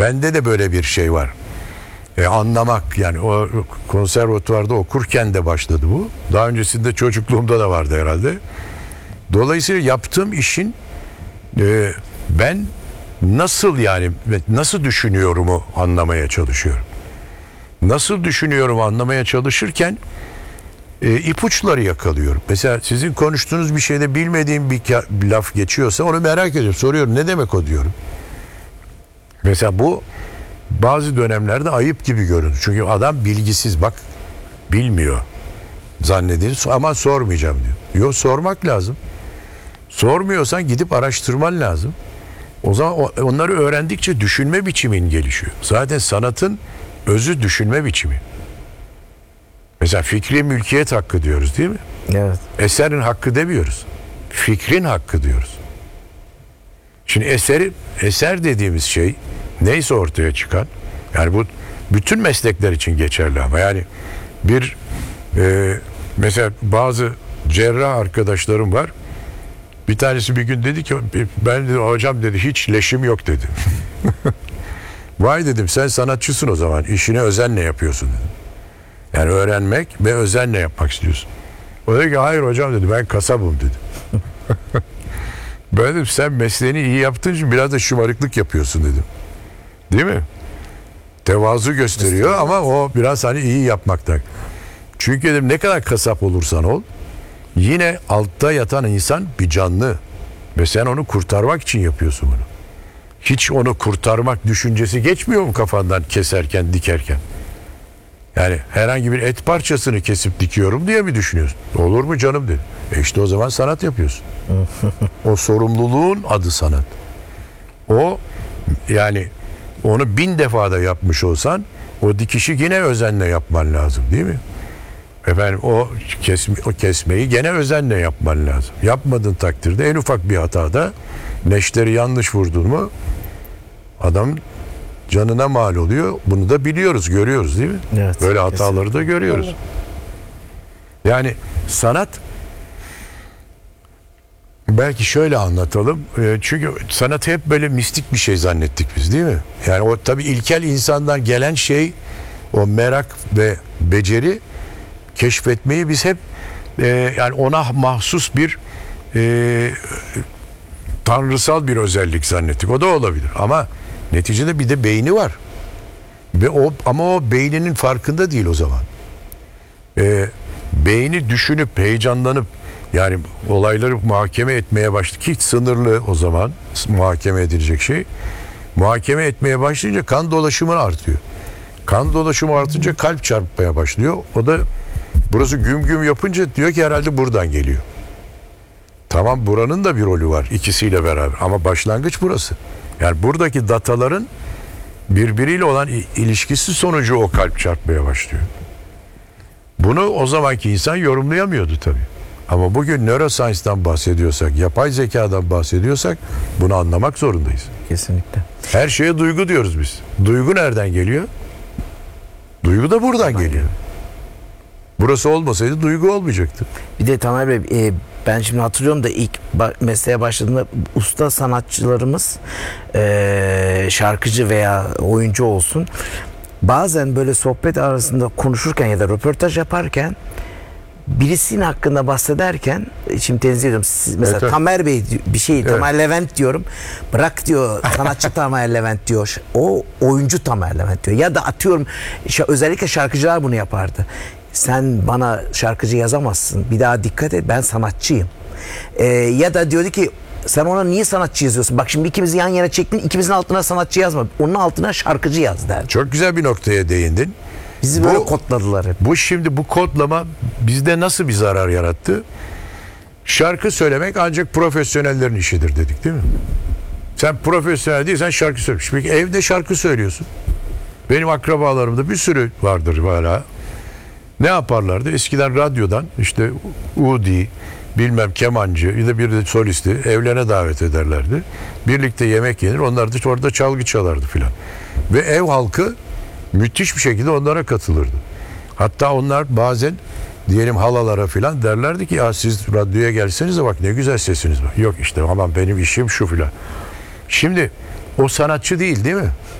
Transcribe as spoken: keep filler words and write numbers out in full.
bende de böyle bir şey var. E, anlamak, yani o konservatuvarda okurken de başladı bu. Daha öncesinde çocukluğumda da vardı herhalde. Dolayısıyla yaptığım işin e, ben nasıl, yani nasıl düşünüyorumu anlamaya çalışıyorum. Nasıl düşünüyorum anlamaya çalışırken e, ipuçları yakalıyorum. Mesela sizin konuştuğunuz bir şeyde bilmediğim bir, bir laf geçiyorsa onu merak ediyorum. Soruyorum, ne demek o diyorum. Mesela bu bazı dönemlerde ayıp gibi görünür. Çünkü adam bilgisiz, bak bilmiyor zannedilir ama sormayacağım diyor. Yok, sormak lazım. Sormuyorsan gidip araştırman lazım. O zaman onları öğrendikçe düşünme biçimin gelişiyor. Zaten sanatın özü düşünme biçimi. Mesela fikri mülkiyet hakkı diyoruz değil mi? Evet. Eserin hakkı demiyoruz. Fikrin hakkı diyoruz. Şimdi eseri, eser dediğimiz şey neyse ortaya çıkan, yani bu bütün meslekler için geçerli ama yani bir e, mesela bazı cerrah arkadaşlarım var. Bir tanesi bir gün dedi ki, ben dedi, hocam dedi, hiç leşim yok dedi. Vay dedim, sen sanatçısın o zaman, işini özenle yapıyorsun dedim. Yani öğrenmek ve özenle yapmak istiyorsun. O dedi ki, hayır hocam dedi, ben kasabım dedi. Ben dedim, sen mesleğini iyi yaptığın için biraz da şımarıklık yapıyorsun dedim. Değil mi? Tevazu gösteriyor ama o biraz hani iyi yapmaktan. Çünkü dedim, ne kadar kasap olursan ol, yine altta yatan insan bir canlı ve sen onu kurtarmak için yapıyorsun bunu. Hiç onu kurtarmak düşüncesi geçmiyor mu kafandan keserken, dikerken? Yani herhangi bir et parçasını kesip dikiyorum diye mi düşünüyorsun? Olur mu canım dedi. E işte o zaman sanat yapıyorsun. O sorumluluğun adı sanat. O, yani onu bin defa da yapmış olsan o dikişi yine özenle yapman lazım değil mi? Efendim o, kesme, o kesmeyi gene özenle yapman lazım. Yapmadığın takdirde en ufak bir hatada neşteri yanlış vurdun mu adam canına mal oluyor. Bunu da biliyoruz, görüyoruz değil mi? Evet, böyle hataları kesinlikle da görüyoruz. Yani sanat, belki şöyle anlatalım. Çünkü sanatı hep böyle mistik bir şey zannettik biz değil mi? Yani o tabii ilkel insandan gelen şey, o merak ve beceri, keşfetmeyi biz hep e, yani ona mahsus bir e, tanrısal bir özellik zannettik. O da olabilir ama neticede bir de beyni var. Ve o, ama o beyninin farkında değil o zaman. E, beyni düşünüp, heyecanlanıp, yani olayları muhakeme etmeye başladı ki sınırlı o zaman muhakeme edilecek şey. Muhakeme etmeye başlayınca kan dolaşımı artıyor. Kan dolaşımı artınca kalp çarpmaya başlıyor. O da burası güm güm yapınca diyor ki herhalde buradan geliyor. Tamam, buranın da bir rolü var ikisiyle beraber ama başlangıç burası. Yani buradaki dataların birbiriyle olan ilişkisi sonucu o kalp çarpmaya başlıyor. Bunu o zamanki insan yorumlayamıyordu tabii. Ama bugün neuroscience'dan bahsediyorsak, yapay zekadan bahsediyorsak bunu anlamak zorundayız. Kesinlikle. Her şeye duygu diyoruz biz. Duygu nereden geliyor? Duygu da buradan geliyor. Burası olmasaydı duygu olmayacaktı. Bir de Tamer Bey, e, ben şimdi hatırlıyorum da ilk ba- mesleğe başladığımda usta sanatçılarımız, e, şarkıcı veya oyuncu olsun, bazen böyle sohbet arasında konuşurken ya da röportaj yaparken birisinin hakkında bahsederken, şimdi tenzih ediyorum, siz mesela Evet, evet. Tamer Bey bir şey, Evet. Tamer Levent diyorum, bırak diyor sanatçı Tamer Levent diyor, o oyuncu Tamer Levent diyor, ya da atıyorum ş- özellikle şarkıcılar bunu yapardı. Sen bana şarkıcı yazamazsın, bir daha dikkat et, ben sanatçıyım. Ee, ya da diyordu ki, sen ona niye sanatçı yazıyorsun? Bak şimdi ikimizi yan yana çektin, ikimizin altına sanatçı yazma, onun altına şarkıcı yaz derdi. Çok güzel bir noktaya değindin. Bizi Bu- böyle kodladılar hep. Bu şimdi bu kodlama bizde nasıl bir zarar yarattı? Şarkı söylemek ancak profesyonellerin işidir dedik değil mi? Sen profesyonel değilsen şarkı söyle. Peki evde şarkı söylüyorsun. Benim akrabalarımda bir sürü vardır hala. Ne yaparlardı? Eskiden radyodan işte Udi, bilmem kemancı ya da bir de solisti evlerine davet ederlerdi. Birlikte yemek yenir. Onlar da orada çalgı çalardı filan. Ve ev halkı müthiş bir şekilde onlara katılırdı. Hatta onlar bazen diyelim halalara filan derlerdi ki, ya siz radyoya gelsenize, bak ne güzel sesiniz var. Yok işte, aman benim işim şu filan. Şimdi o sanatçı değil değil mi?